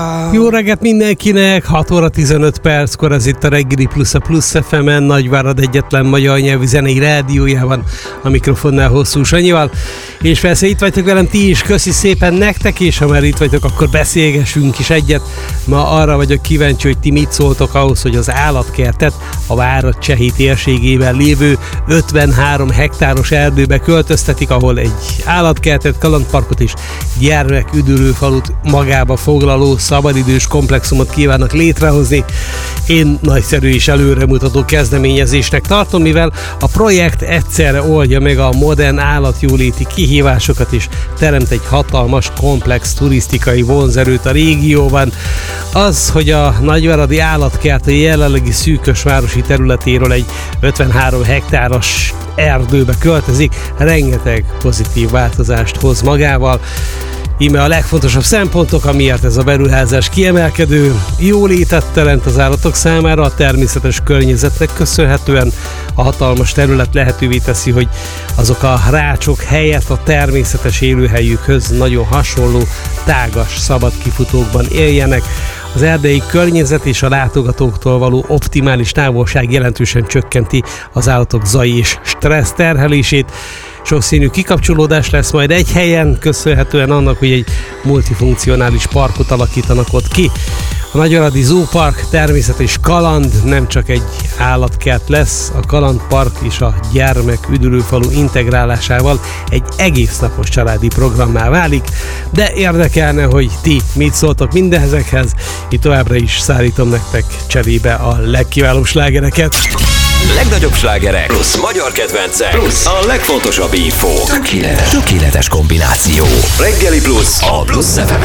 Jó reggelt mindenkinek, 6 óra 15 perckor, ez itt a Reggeli Plusz a Plusz FM-en, Nagyvárad egyetlen magyar nyelvű zenei rádiójában, a mikrofonnál Hosszú Sanyival, és persze itt vagytok velem ti is, köszi szépen nektek, és ha már itt vagytok, akkor beszélgessünk is egyet. Ma arra vagyok kíváncsi, hogy ti mit szóltok ahhoz, hogy az állatkertet a Várad-Csehi térségében lévő 53 hektáros erdőbe költöztetik, ahol egy állatkertet, kalandparkot és gyermeküdülőfalut magába foglaló szabadidős komplexumot kívánnak létrehozni. Én nagyszerű és előremutató kezdeményezésnek tartom, mivel a projekt egyszerre oldja meg a modern állatjóléti kihívásokat és teremt egy hatalmas, komplex turisztikai vonzerőt a régióban. Az, hogy a nagyváradi állatkert a jelenlegi szűkös városi területéről egy 53 hektáros erdőbe költözik, rengeteg pozitív változást hoz magával. Íme a legfontosabb szempontok, amiért ez a beruházás kiemelkedő, jólétet teremt az állatok számára, a természetes környezetnek köszönhetően a hatalmas terület lehetővé teszi, hogy azok a rácsok helyett a természetes élőhelyükhöz nagyon hasonló, tágas, szabad kifutókban éljenek. Az erdei környezet és a látogatóktól való optimális távolság jelentősen csökkenti az állatok zaj és stressz terhelését. Sokszínű kikapcsolódás lesz majd egy helyen, köszönhetően annak, hogy egy multifunkcionális parkot alakítanak ott ki. A Nagyváradi Zoopark természet és kaland nem csak egy állatkert lesz, a kalandpark és a gyermeküdülőfalu integrálásával egy egésznapos családi programmá válik, de érdekelne, hogy ti mit szóltok mindezekhez. Itt továbbra is szállítom nektek cserébe a legkiválóbb slágereket. Legnagyobb slágerek plusz magyar kedvencek plusz a legfontosabb info. Tökéletes kombináció. Reggeli Plusz a Plusz FM.